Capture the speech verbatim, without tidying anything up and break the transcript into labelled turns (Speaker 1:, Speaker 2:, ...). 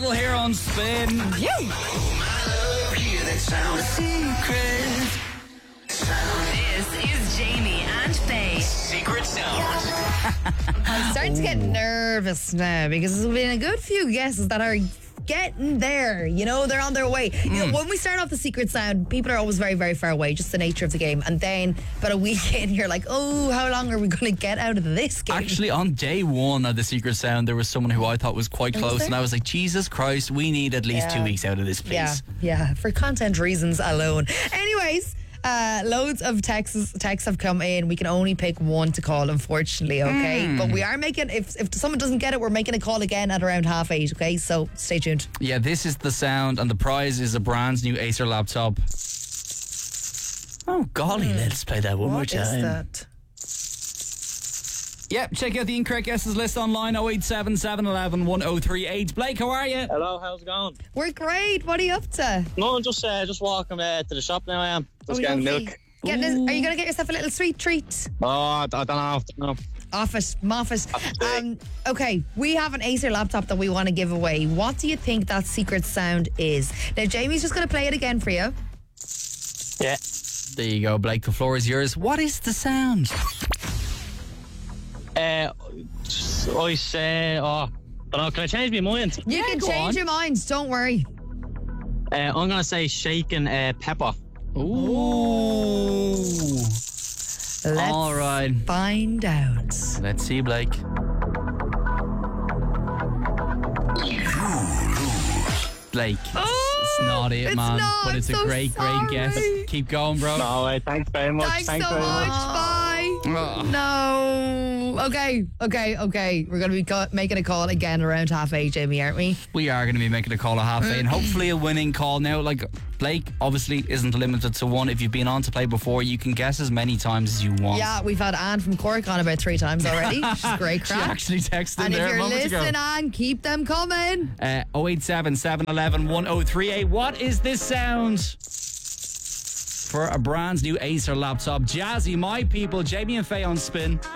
Speaker 1: Adele here on Spin.
Speaker 2: You.
Speaker 3: This is Jamie and Faye.
Speaker 4: Secret Sound.
Speaker 2: I'm starting to get nervous now because there's been a good few guesses that are getting there. You know, they're on their way. You know, when we start off the Secret Sound, people are always very, very far away, just the nature of the game. And then about a week in, you're like, oh, how long are we going to get out of this game?
Speaker 1: Actually, on day one of the Secret Sound, there was someone who I thought was quite close,
Speaker 2: there?
Speaker 1: and I was like, Jesus Christ, we need at least
Speaker 2: Yeah.
Speaker 1: two weeks out of this, please.
Speaker 2: Yeah, yeah, for content reasons alone. Anyways, uh, loads of texts texts have come in. We can only pick one to call, unfortunately, okay?
Speaker 1: Hmm.
Speaker 2: But we are making, if, if someone doesn't get it, we're making a call again at around half eight, okay? So stay tuned.
Speaker 1: Yeah, this is the sound, and the prize is a brand new Acer laptop. Oh, golly, let's play that one more
Speaker 2: What
Speaker 1: time.
Speaker 2: is that?
Speaker 1: Yep, check out the incorrect guesses list online, oh eight seven, seven one one, one oh three eight. Blake, how are you?
Speaker 5: Hello, how's it going?
Speaker 2: We're great. What are you up to?
Speaker 5: No, I'm just uh, just walking uh, to the shop now. I am just
Speaker 2: Oh,
Speaker 5: getting
Speaker 2: lovely.
Speaker 5: milk.
Speaker 2: Getting a- are you going to get yourself a little sweet treat?
Speaker 5: Oh, I, I don't know. I don't know.
Speaker 2: Off it, Moffat.
Speaker 5: Okay.
Speaker 2: Um, okay, we have an Acer laptop that we want to give away. What do you think that secret sound is? Now, Jamie's just going to play it again for you.
Speaker 5: Yeah.
Speaker 1: There you go, Blake, the floor is yours. What is the sound?
Speaker 5: Uh, I say, oh, don't know. Can I change my mind?
Speaker 2: You
Speaker 1: Yeah,
Speaker 2: can
Speaker 1: go
Speaker 2: change
Speaker 1: on.
Speaker 2: your mind, don't worry.
Speaker 5: Uh, I'm gonna say shaking uh, pepper.
Speaker 1: Ooh.
Speaker 2: Let's
Speaker 1: All right.
Speaker 2: find out.
Speaker 1: Let's see, Blake. Blake, it's, it's not it,
Speaker 2: it's
Speaker 1: man.
Speaker 2: not.
Speaker 1: But it's
Speaker 2: I'm
Speaker 1: a
Speaker 2: so
Speaker 1: great,
Speaker 2: sorry.
Speaker 1: great guess. Keep going, bro.
Speaker 5: No, uh, thanks very much.
Speaker 2: Thanks,
Speaker 5: thanks
Speaker 2: so
Speaker 5: very
Speaker 2: much.
Speaker 5: much.
Speaker 2: Bye.
Speaker 1: Ugh.
Speaker 2: No. Okay, okay, okay. We're going to be co- making a call again around half eight, Jamie, aren't we?
Speaker 1: We are going to be making a call at half eight, and hopefully a winning call. Now, like, Blake obviously isn't limited to one. If you've been on to play before, you can guess as many times as you want.
Speaker 2: Yeah, we've had Anne from Cork on about three times already. She's great
Speaker 1: She
Speaker 2: crack.
Speaker 1: actually texted
Speaker 2: And
Speaker 1: there
Speaker 2: if
Speaker 1: a
Speaker 2: you're
Speaker 1: moment ago.
Speaker 2: listening, Anne, keep them coming.
Speaker 1: Uh, oh eight seven, seven one one, one oh three eight. What is this sound? For a brand new Acer laptop. Jazzy, my people, Jamie and Faye on Spin.